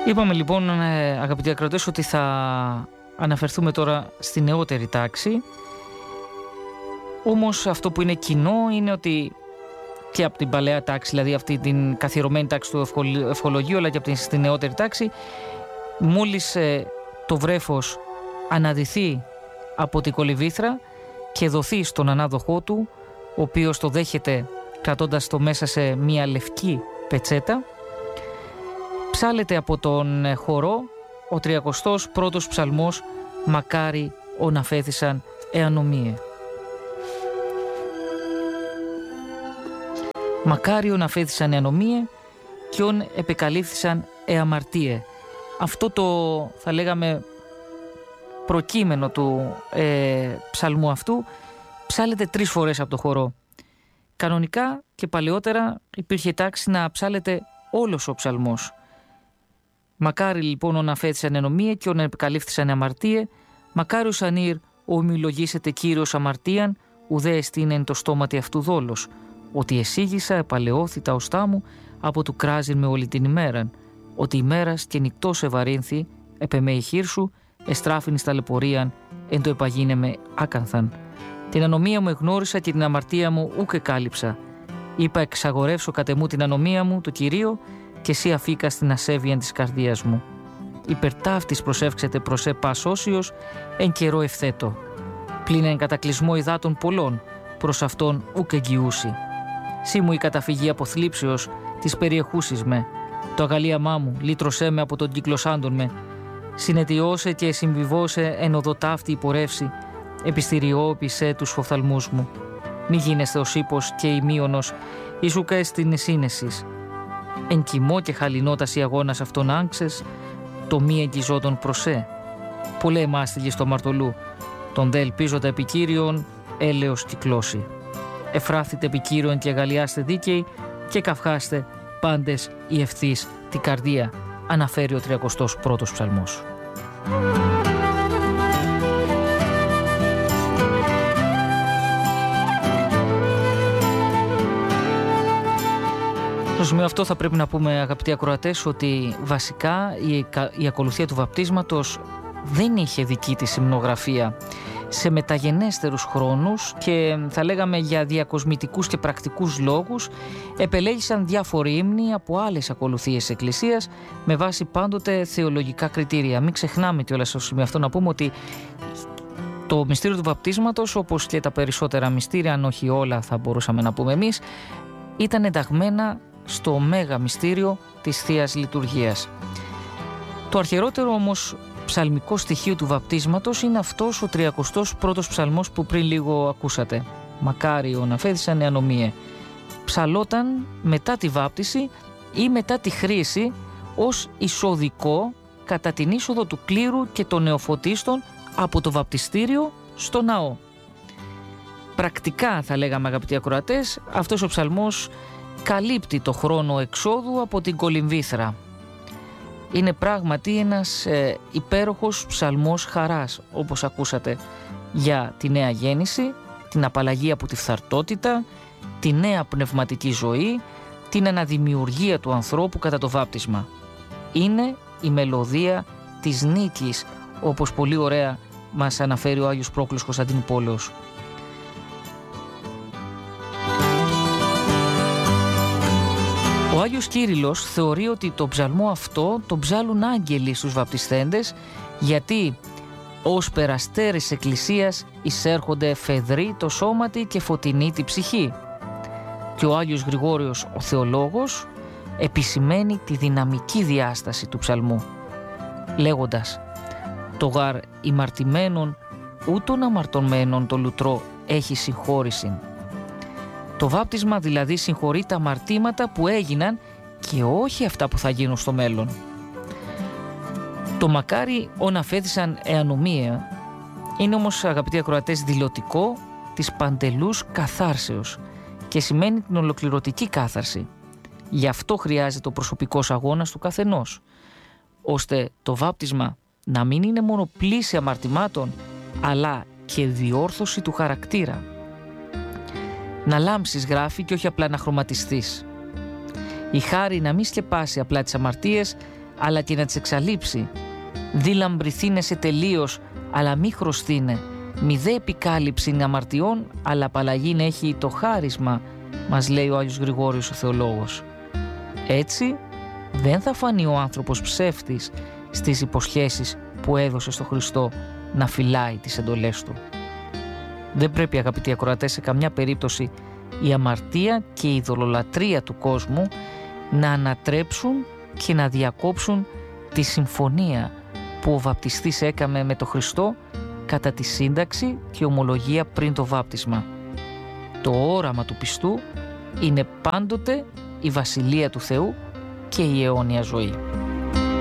Είπαμε λοιπόν, αγαπητοί ακροατές, ότι θα αναφερθούμε τώρα στη νεότερη τάξη. Όμως αυτό που είναι κοινό είναι ότι και από την παλαιά τάξη, δηλαδή αυτή την καθιερωμένη τάξη του ευχολογίου, αλλά και από τη νεότερη τάξη, μόλις το βρέφος αναδυθεί από την κολυβήθρα και δοθεί στον ανάδοχό του, ο οποίος το δέχεται κρατώντας το μέσα σε μία λευκή πετσέτα, ψάλεται από τον χορό ο 31ος ψαλμός «Μακάρι ον αφέθησαν εανομίε». «Μακάρι ον αφέθησαν εανομίε και ον επεκαλύφθησαν εαμαρτίε». Αυτό το, θα λέγαμε, προκείμενο του ψαλμού αυτού ψάλεται 3 φορές από το χορό. Κανονικά και παλαιότερα υπήρχε τάξη να ψάλεται όλος ο ψαλμός. «Μακάρι λοιπόν ον αφέθησαν εανομίε και ον επεκαλύφθησαν αμαρτίε, μακάριος ανήρ ομιλογήσετε Κύριος αμαρτίαν, ουδέ εστίνεν το στόματι αυτού δόλος, ότι εσύγησα επαλαιώθη τα οστά μου από του κράζειν με όλη την ημέραν, ότι ημέρας και νυκτός ευαρύνθη, επεμέ η χείρ σου, εστράφην εις ταλαιπωρίαν, εν το επαγίνε με άκανθαν. Την ανομία μου εγνώρισα και την αμαρτία μου ούκ εκάλυψα. Είπα εξαγορεύσω κατ' εμού την ανομία μου, το Κυρίο, και εσύ αφήκα στην ασέβεια της καρδίας μου. Υπερταύτης προσεύξετε προς πας όσιος, εν καιρό ευθέτω. Πλην εν κατακλυσμό υδάτων πολλών, προς αυτόν ούκ εγγυούσι. Σύ μου η καταφυγή αποθλίψεως, της περιεχούσης με. Το αγαλίαμά μου, λύτρωσέ με από τον κυκλωσάντων με. Συνετιώσε και συμβιβώσε εν οδοτάφτη υπορεύση, επιστηριώπησε τους φοφθαλμούς μου. Μη γίνεστε ο ύπος και ημίωνος, Ιησούκα στην σύνεσης. Εν κοιμό και χαλινότας η αγώνας αυτόν άγξες, το μη εγγυζόντων προσέ. Πολλέ μάστιγε στο μαρτωλού, τον δε ελπίζοντα επικύριον, έλεος κυκλώσει. Εφράθητε επικύριον και αγαλιάστε δίκαιοι και καυχάστε πάντες η ευθύς την καρδία, αναφέρει ο 31ος ψαλμός. Στο σημείο αυτό θα πρέπει να πούμε, αγαπητοί ακροατές, ότι βασικά η ακολουθία του βαπτίσματος δεν είχε δική της υμνογραφία. Σε μεταγενέστερους χρόνους και θα λέγαμε για διακοσμητικούς και πρακτικούς λόγους επελέγησαν διάφοροι ύμνοι από άλλες ακολουθίες εκκλησίας με βάση πάντοτε θεολογικά κριτήρια. Μην ξεχνάμε κιόλας στο σημείο αυτό να πούμε ότι το μυστήριο του βαπτίσματος, όπως και τα περισσότερα μυστήρια, αν όχι όλα θα μπορούσαμε να πούμε εμείς, ήταν ενταγμένα στο μέγα μυστήριο της Θείας Λειτουργίας. Το αρχαιρότερο όμως ψαλμικό στοιχείο του βαπτίσματος είναι αυτός ο 31ος ψαλμός που πριν λίγο ακούσατε. «Μακάρι ον αφέθησαν εανομίε». Ψαλόταν μετά τη βάπτιση ή μετά τη χρήση ως εισοδικό κατά την είσοδο του κλήρου και των νεοφωτίστων από το βαπτιστήριο στο ναό. Πρακτικά, θα λέγαμε, αγαπητοί ακροατές, αυτός ο ψαλμός καλύπτει το χρόνο εξόδου από την κολυμβήθρα. Είναι πράγματι ένας υπέροχος ψαλμός χαράς, όπως ακούσατε, για τη νέα γέννηση, την απαλλαγή από τη φθαρτότητα, τη νέα πνευματική ζωή, την αναδημιουργία του ανθρώπου κατά το βάπτισμα. Είναι η μελωδία της νίκης, όπως πολύ ωραία μας αναφέρει ο Άγιος Πρόκλος Κωνσταντινουπόλεως. Ο Άγιος Κύριλλος θεωρεί ότι το ψαλμό αυτό τον ψάλουν άγγελοι στους βαπτισθέντες, γιατί ως περαστέρες εκκλησίας εισέρχονται φεδροί το σώματι και φωτεινή τη ψυχή. Και ο Άγιος Γρηγόριος ο Θεολόγος επισημαίνει τη δυναμική διάσταση του ψαλμού, λέγοντας «Το γαρ ημαρτημένον ούτων αμαρτωμένων το λουτρό έχει συγχώρησιν». Το βάπτισμα δηλαδή συγχωρεί τα αμαρτήματα που έγιναν και όχι αυτά που θα γίνουν στο μέλλον. Το «μακάρι ον αφέθησαν εανομία» είναι όμως, αγαπητοί ακροατές, δηλωτικό της παντελούς καθάρσεως και σημαίνει την ολοκληρωτική κάθαρση. Γι' αυτό χρειάζεται ο προσωπικός αγώνας του καθενός, ώστε το βάπτισμα να μην είναι μόνο πλήση αμαρτημάτων, αλλά και διόρθωση του χαρακτήρα. Να λάμψεις, γράφει, και όχι απλά να χρωματιστείς. Η χάρη να μην σκεπάσει απλά τις αμαρτίες, αλλά και να τις εξαλείψει. Δι λαμπρηθήνεσαι τελείως, αλλά μη χρωστήνε. Μη δε επικάλυψη αμαρτιών, αλλά απαλλαγήν έχει το χάρισμα, μας λέει ο Άγιος Γρηγόριος ο Θεολόγος. Έτσι δεν θα φανεί ο άνθρωπος ψεύτης στις υποσχέσεις που έδωσε στο Χριστό να φυλάει τις εντολές του. Δεν πρέπει, αγαπητοί ακροατές, σε καμιά περίπτωση η αμαρτία και η ειδωλολατρεία του κόσμου να ανατρέψουν και να διακόψουν τη συμφωνία που ο βαπτιστής έκαμε με τον Χριστό κατά τη σύνταξη και ομολογία πριν το βάπτισμα. Το όραμα του πιστού είναι πάντοτε η Βασιλεία του Θεού και η αιώνια ζωή.